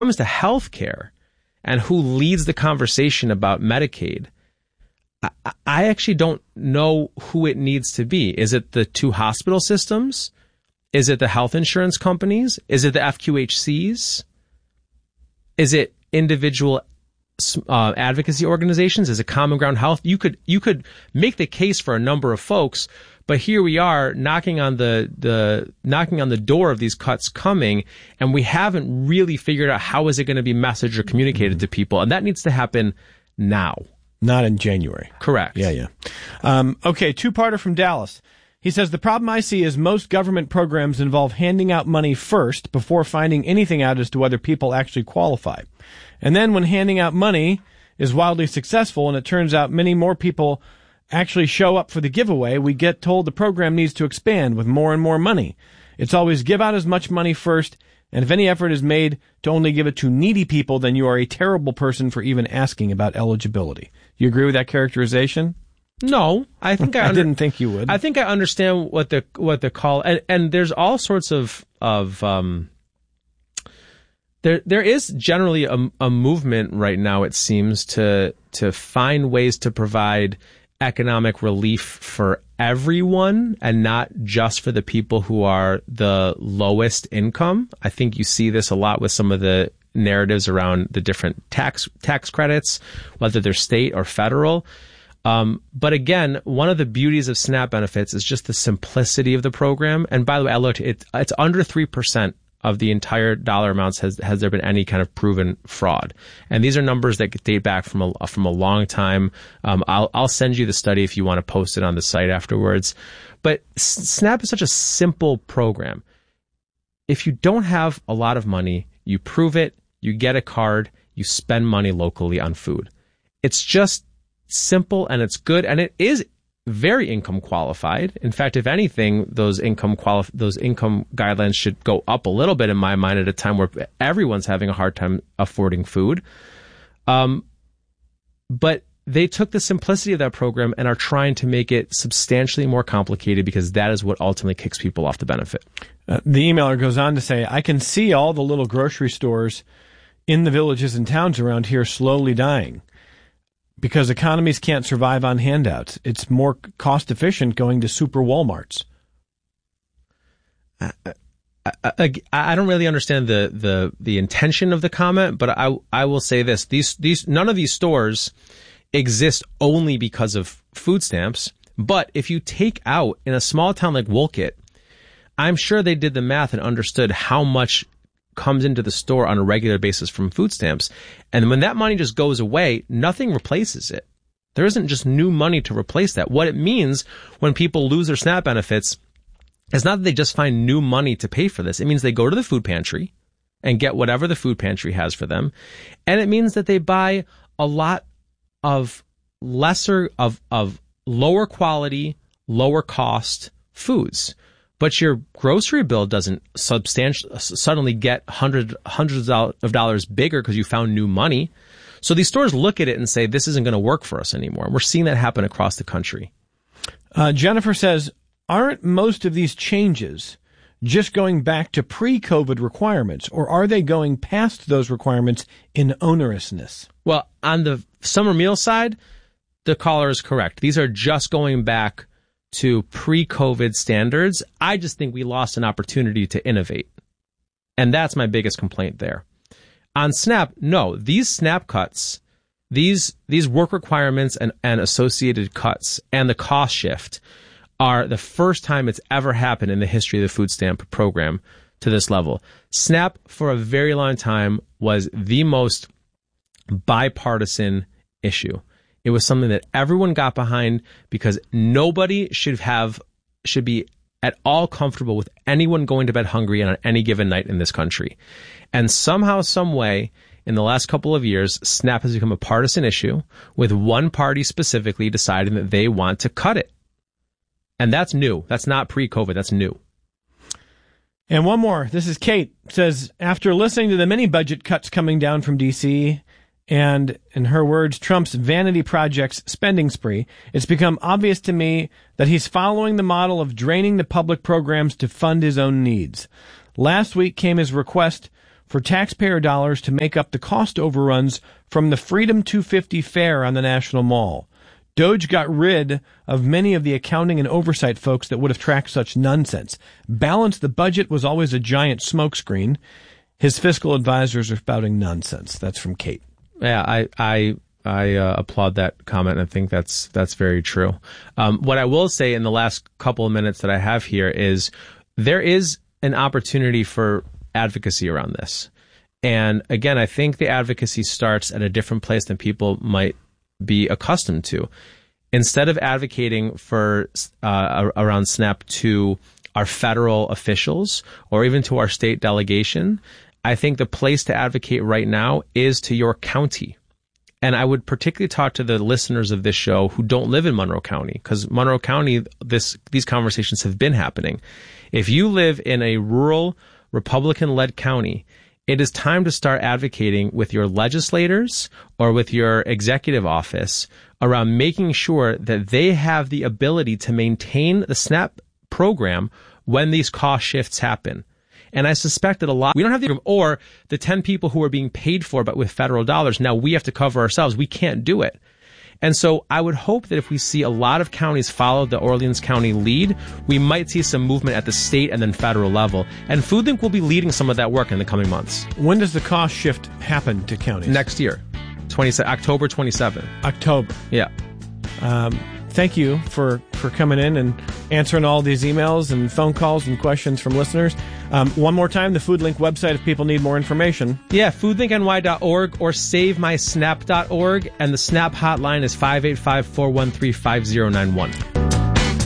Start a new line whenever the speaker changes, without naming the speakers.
comes to healthcare and who leads the conversation about Medicaid, I actually don't know who it needs to be. Is it the two hospital systems? Is it the health insurance companies? Is it the FQHCs? Is it individual advocacy organizations? Is it Common Ground Health? You could make the case for a number of folks, but here we are knocking on the door of these cuts coming, and we haven't really figured out how is it going to be messaged or communicated to people, and that needs to happen now.
Not in January.
Correct.
Yeah. Okay, two-parter from Dallas. He says, the problem I see is most government programs involve handing out money first before finding anything out as to whether people actually qualify. And then when handing out money is wildly successful and it turns out many more people actually show up for the giveaway, we get told the program needs to expand with more and more money. It's always give out as much money first, and if any effort is made to only give it to needy people, then you are a terrible person for even asking about eligibility. You agree with that characterization?
No, I think
I didn't think you would.
I think I understand what the call, and there's all sorts of there is generally a movement right now, it seems, to find ways to provide economic relief for everyone and not just for the people who are the lowest income. I think you see this a lot with some of the narratives around the different tax credits, whether they're state or federal. But again, one of the beauties of SNAP benefits is just the simplicity of the program. And by the way, I looked, it's under 3% of the entire dollar amounts has there been any kind of proven fraud. And these are numbers that date back from a long time. I'll send you the study if you want to post it on the site afterwards. But SNAP is such a simple program. If you don't have a lot of money, you prove it, you get a card, you spend money locally on food. It's just simple and it's good, and it is very income qualified. In fact, if anything, those income guidelines should go up a little bit in my mind at a time where everyone's having a hard time affording food. But they took the simplicity of that program and are trying to make it substantially more complicated because that is what ultimately kicks people off the benefit.
The emailer goes on to say, I can see all the little grocery stores in the villages and towns around here slowly dying because economies can't survive on handouts. It's more cost efficient going to super Walmarts.
I don't really understand the intention of the comment, but I will say this: these none of these stores exist only because of food stamps. But if you take out in a small town like Wolcott, I'm sure they did the math and understood how much comes into the store on a regular basis from food stamps. And when that money just goes away, nothing replaces it. There isn't just new money to replace that. What it means when people lose their SNAP benefits is not that they just find new money to pay for this. It means they go to the food pantry and get whatever the food pantry has for them. And it means that they buy a lot of lower quality, lower cost foods. But your grocery bill doesn't suddenly get hundreds of dollars bigger because you found new money. So these stores look at it and say, this isn't going to work for us anymore. We're seeing that happen across the country.
Jennifer says, aren't most of these changes just going back to pre-COVID requirements, or are they going past those requirements in onerousness?
Well, on the summer meal side, the caller is correct. These are just going back to pre-COVID standards. I just think we lost an opportunity to innovate. And that's my biggest complaint there. On SNAP, no, these SNAP cuts, these work requirements and associated cuts and the cost shift are the first time it's ever happened in the history of the food stamp program to this level. SNAP for a very long time was the most bipartisan issue. It was something that everyone got behind because nobody should be at all comfortable with anyone going to bed hungry on any given night in this country. And somehow, some way, in the last couple of years, SNAP has become a partisan issue with one party specifically deciding that they want to cut it. And that's new. That's not pre-COVID. That's new.
And one more. This is Kate. It says, after listening to the many budget cuts coming down from D.C., and, in her words, Trump's vanity projects spending spree, it's become obvious to me that he's following the model of draining the public programs to fund his own needs. Last week came his request for taxpayer dollars to make up the cost overruns from the Freedom 250 fair on the National Mall. DOJ got rid of many of the accounting and oversight folks that would have tracked such nonsense. Balance the budget was always a giant smokescreen. His fiscal advisors are spouting nonsense. That's from Kate.
Yeah, I applaud that comment, and I think that's very true. What I will say in the last couple of minutes that I have here is there is an opportunity for advocacy around this. And again, I think the advocacy starts at a different place than people might be accustomed to. Instead of advocating for around SNAP to our federal officials or even to our state delegation, I think the place to advocate right now is to your county. And I would particularly talk to the listeners of this show who don't live in Monroe County, because Monroe County, these conversations have been happening. If you live in a rural Republican-led county, it is time to start advocating with your legislators or with your executive office around making sure that they have the ability to maintain the SNAP program when these cost shifts happen. And I suspect that we don't have the, or the 10 people who are being paid for, but with federal dollars, now we have to cover ourselves. We can't do it. And so I would hope that if we see a lot of counties follow the Orleans County lead, we might see some movement at the state and then federal level. And FoodLink will be leading some of that work in the coming months.
When does the cost shift happen to counties?
Next year, October 27.
October.
Yeah.
Thank you for coming in and answering all these emails and phone calls and questions from listeners. One more time, the FoodLink website if people need more information.
Yeah, foodlinkny.org or savemysnap.org, and the SNAP hotline is 585-413-5091.